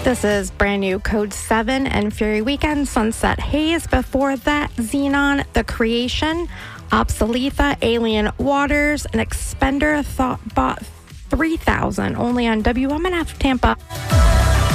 This is brand new Code 7 and Fury Weekend, Sunset Haze. Before that, Xenon, The Creation, Obsoletha, Alien Waters, and Expender, Thoughtbot 3000, only on WMNF Tampa.